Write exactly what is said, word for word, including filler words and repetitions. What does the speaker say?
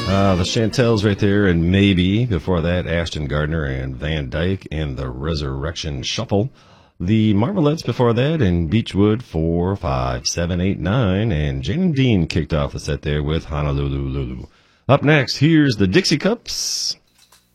Uh, the Chantels right there, and maybe before that, Ashton Gardner and Van Dyke and the Resurrection Shuffle. The Marvelettes before that, and Beechwood four, five, seven, eight, nine, and Jane Dean kicked off the set there with Honolulu Lulu. Up next, here's the Dixie Cups.